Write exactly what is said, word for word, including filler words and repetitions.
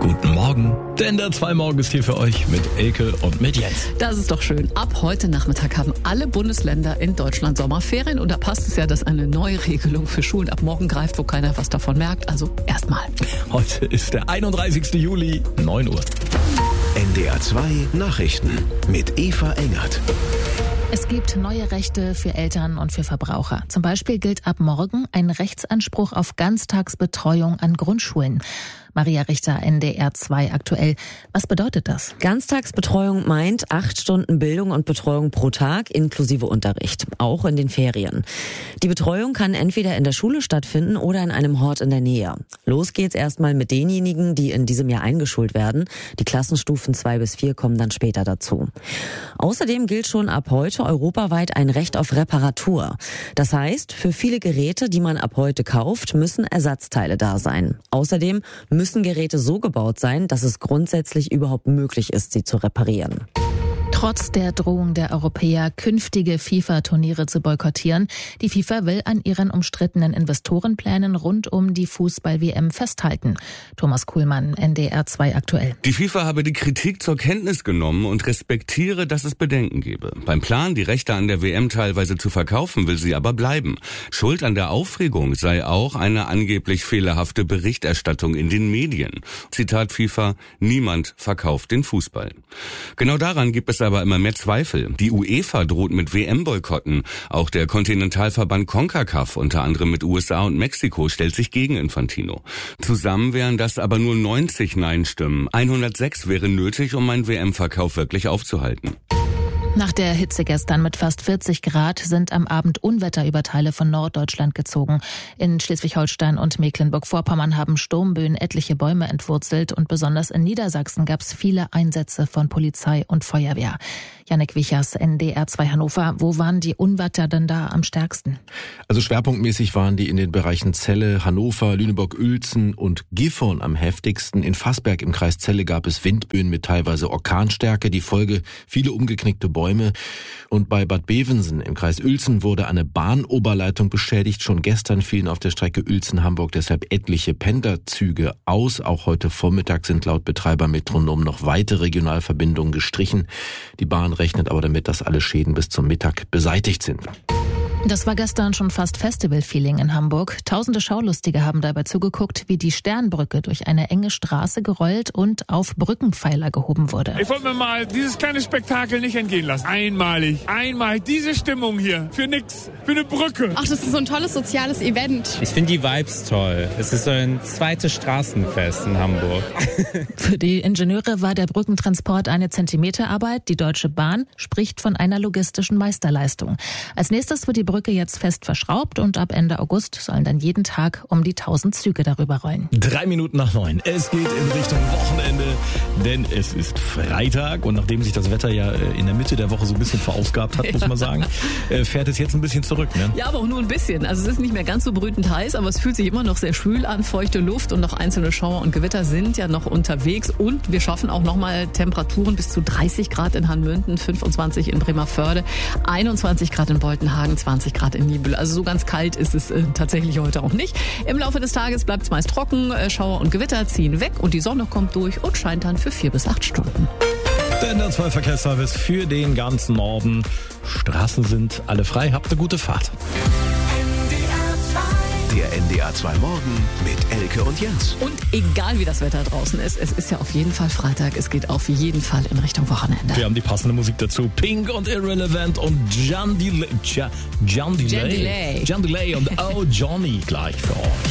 Guten Morgen, denn der zwei Morgen ist hier für euch mit Elke und mit Jens. Das ist doch schön. Ab heute Nachmittag haben alle Bundesländer in Deutschland Sommerferien und da passt es ja, dass eine neue Regelung für Schulen ab morgen greift, wo keiner was davon merkt. Also erstmal. Heute ist der einunddreißigsten Juli, neun Uhr. N D R zwei Nachrichten mit Eva Engert. Es gibt neue Rechte für Eltern und für Verbraucher. Zum Beispiel gilt ab morgen ein Rechtsanspruch auf Ganztagsbetreuung an Grundschulen. Maria Richter, N D R zwei aktuell. Was bedeutet das? Ganztagsbetreuung meint acht Stunden Bildung und Betreuung pro Tag inklusive Unterricht, auch in den Ferien. Die Betreuung kann entweder in der Schule stattfinden oder in einem Hort in der Nähe. Los geht's erstmal mit denjenigen, die in diesem Jahr eingeschult werden. Die Klassenstufen zwei bis vier kommen dann später dazu. Außerdem gilt schon ab heute europaweit ein Recht auf Reparatur. Das heißt, für viele Geräte, die man ab heute kauft, müssen Ersatzteile da sein. Außerdem müssen Geräte so gebaut sein, dass es grundsätzlich überhaupt möglich ist, sie zu reparieren. Trotz der Drohung der Europäer, künftige FIFA-Turniere zu boykottieren, die FIFA will an ihren umstrittenen Investorenplänen rund um die Fußball-W M festhalten. Thomas Kuhlmann, N D R zwei aktuell. Die FIFA habe die Kritik zur Kenntnis genommen und respektiere, dass es Bedenken gebe. Beim Plan, die Rechte an der W M teilweise zu verkaufen, will sie aber bleiben. Schuld an der Aufregung sei auch eine angeblich fehlerhafte Berichterstattung in den Medien. Zitat FIFA, niemand verkauft den Fußball. Genau daran gibt es aber immer mehr Zweifel. Die UEFA droht mit W M-Boykotten. Auch der Kontinentalverband CONCACAF, unter anderem mit U S A und Mexiko, stellt sich gegen Infantino. Zusammen wären das aber nur neunzig Nein-Stimmen. hundertsechs wären nötig, um einen W M-Verkauf wirklich aufzuhalten. Nach der Hitze gestern mit fast vierzig Grad sind am Abend Unwetter über Teile von Norddeutschland gezogen. In Schleswig-Holstein und Mecklenburg-Vorpommern haben Sturmböen etliche Bäume entwurzelt und besonders in Niedersachsen gab es viele Einsätze von Polizei und Feuerwehr. Jannik Wichers, N D R zwei Hannover. Wo waren die Unwetter denn da am stärksten? Also schwerpunktmäßig waren die in den Bereichen Celle, Hannover, Lüneburg-Uelzen und Gifhorn am heftigsten. In Fassberg im Kreis Celle gab es Windböen mit teilweise Orkanstärke. Die Folge viele umgeknickte Bäume. Und bei Bad Bevensen im Kreis Uelzen wurde eine Bahnoberleitung beschädigt. Schon gestern fielen auf der Strecke Uelzen-Hamburg deshalb etliche Pendlerzüge aus. Auch heute Vormittag sind laut Betreiber Metronom noch weitere Regionalverbindungen gestrichen. Die Bahn rechnet aber damit, dass alle Schäden bis zum Mittag beseitigt sind. Das war gestern schon fast Festival-Feeling in Hamburg. Tausende Schaulustige haben dabei zugeguckt, wie die Sternbrücke durch eine enge Straße gerollt und auf Brückenpfeiler gehoben wurde. Ich wollte mir mal dieses kleine Spektakel nicht entgehen lassen. Einmalig, einmalig diese Stimmung hier. Für nix, für eine Brücke. Ach, das ist so ein tolles soziales Event. Ich finde die Vibes toll. Es ist so ein zweites Straßenfest in Hamburg. Für die Ingenieure war der Brückentransport eine Zentimeterarbeit. Die Deutsche Bahn spricht von einer logistischen Meisterleistung. Als nächstes wird die Brücke jetzt fest verschraubt und ab Ende August sollen dann jeden Tag um die tausend Züge darüber rollen. Drei Minuten nach neun. Es geht in Richtung Wochenende, denn es ist Freitag und nachdem sich das Wetter ja in der Mitte der Woche so ein bisschen verausgabt hat, muss man sagen, fährt es jetzt ein bisschen zurück. Ne? Ja, aber auch nur ein bisschen. Also es ist nicht mehr ganz so brütend heiß, aber es fühlt sich immer noch sehr schwül an. Feuchte Luft und noch einzelne Schauer und Gewitter sind ja noch unterwegs und wir schaffen auch nochmal Temperaturen bis zu dreißig Grad in Hanmünden, fünfundzwanzig in Bremervörde, einundzwanzig Grad in Boltenhagen, zwanzig Grad in Nibel. Also so ganz kalt ist es äh, tatsächlich heute auch nicht. Im Laufe des Tages bleibt es meist trocken, äh, Schauer und Gewitter ziehen weg und die Sonne kommt durch und scheint dann für vier bis acht Stunden. Der N D R zwei Verkehrsservice für den ganzen Norden. Straßen sind alle frei. Habt eine gute Fahrt. Der N D R zwei Morgen mit Elke und Jens. Und egal wie das Wetter draußen ist, es ist ja auf jeden Fall Freitag. Es geht auf jeden Fall in Richtung Wochenende. Wir haben die passende Musik dazu. Pink und Irrelevant und John Delay. John Delay. John Delay. John Delay und Oh Johnny gleich für euch.